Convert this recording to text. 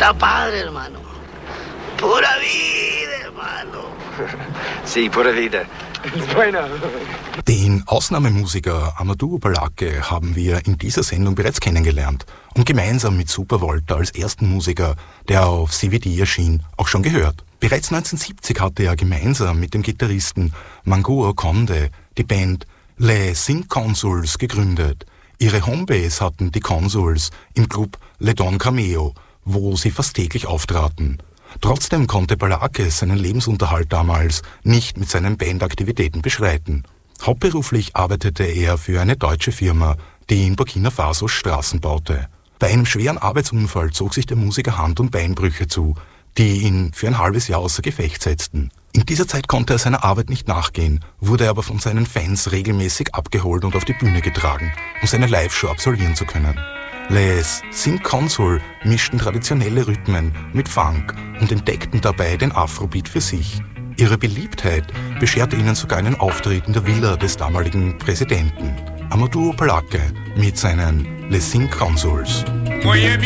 Está padre, hermano. Pura vida, hermano. Sí, pura vida. Bueno. Den Ausnahmemusiker Amadou Balake haben wir in dieser Sendung bereits kennengelernt und gemeinsam mit Super Volta als ersten Musiker, der auf CVD erschien, auch schon gehört. Bereits 1970 hatte er gemeinsam mit dem Gitarristen Mango Conde die Band Les Cinq Consuls gegründet. Ihre Homebase hatten die Consuls im Club Le Don Cameo, wo sie fast täglich auftraten. Trotzdem konnte Balake seinen Lebensunterhalt damals nicht mit seinen Bandaktivitäten bestreiten. Hauptberuflich arbeitete er für eine deutsche Firma, die in Burkina Faso Straßen baute. Bei einem schweren Arbeitsunfall zog sich der Musiker Hand- und Beinbrüche zu, die ihn für ein halbes Jahr außer Gefecht setzten. In dieser Zeit konnte er seiner Arbeit nicht nachgehen, wurde aber von seinen Fans regelmäßig abgeholt und auf die Bühne getragen, um seine Live-Show absolvieren zu können. Les Cinq Consuls mischten traditionelle Rhythmen mit Funk und entdeckten dabei den Afrobeat für sich. Ihre Beliebtheit bescherte ihnen sogar einen Auftritt in der Villa des damaligen Präsidenten. Amadou Balake mit seinen Les Cinq Consuls.